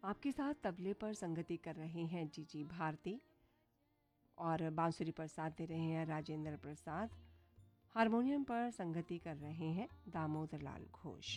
आपके साथ तबले पर संगति कर रहे हैं जीजी भारती और बांसुरी पर साथ दे रहे हैं राजेंद्र प्रसाद। हारमोनियम पर संगति कर रहे हैं दामोदर लाल घोष।